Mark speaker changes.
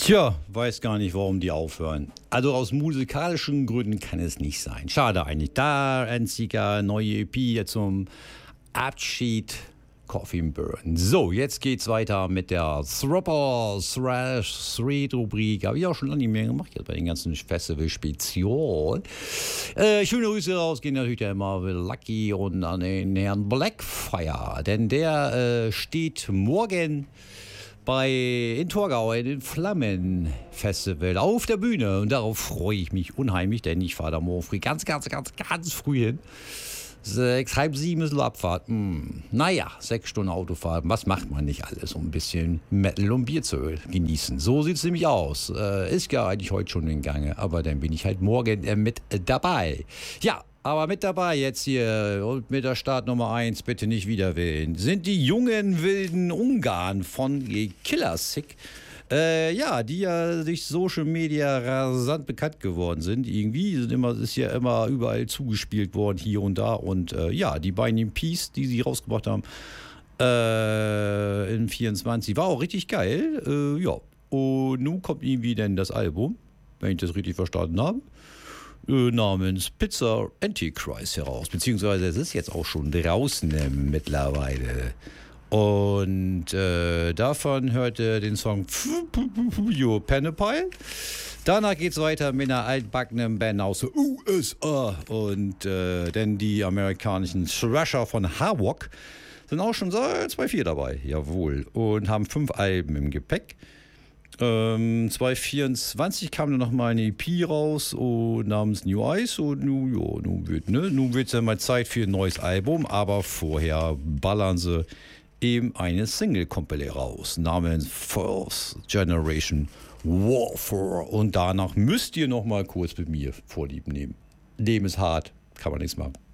Speaker 1: Tja, weiß gar nicht, warum die aufhören. Also aus musikalischen Gründen kann es nicht sein. Schade eigentlich. Da einziger neue EP jetzt zum Abschied. Coffee and Burn. So, jetzt geht's weiter mit der Thropper Thrash Street Rubrik. Habe ich auch schon lange nicht mehr gemacht, jetzt bei den ganzen Festival-Spezial. Schöne Grüße rausgehen natürlich der Marvel Lucky und an den Herrn Blackfire, denn der steht morgen in Torgau in den Flammen Festival auf der Bühne und darauf freue ich mich unheimlich, denn ich fahre da morgen früh ganz früh hin. 6, halb 7 ist Abfahrt. Naja, 6 Stunden Autofahrt. Was macht man nicht alles, um ein bisschen Metal und Bier zu genießen? So sieht es nämlich aus. Ist ja eigentlich heute schon in Gange, aber dann bin ich halt morgen mit dabei. Ja, aber mit dabei jetzt hier und mit der Startnummer 1, bitte nicht wieder wählen, sind die jungen wilden Ungarn von Killer Sick. Die ja durch Social Media rasant bekannt geworden sind. Irgendwie ist ja immer überall zugespielt worden, hier und da. Und die beiden EPs, die sie rausgebracht haben, in 24, war auch richtig geil. Und nun kommt irgendwie dann das Album, wenn ich das richtig verstanden habe, namens Pizza Antichrist heraus. Beziehungsweise es ist jetzt auch schon draußen mittlerweile. Und davon hört ihr den Song Your Penapile. Danach geht es weiter mit einer altbackenen Band aus den USA. Und denn die amerikanischen Thrasher von Havoc sind auch schon seit 2004 dabei. Jawohl. Und haben 5 Alben im Gepäck. 2024 kam dann nochmal eine EP raus namens New Eyes. Und nun wird es ja mal Zeit für ein neues Album. Aber vorher ballern sie eben eine Single-Compilation raus, namens First Generation Warfare. Und danach müsst ihr noch mal kurz mit mir Vorlieb nehmen. Leben ist hart, kann man nichts machen.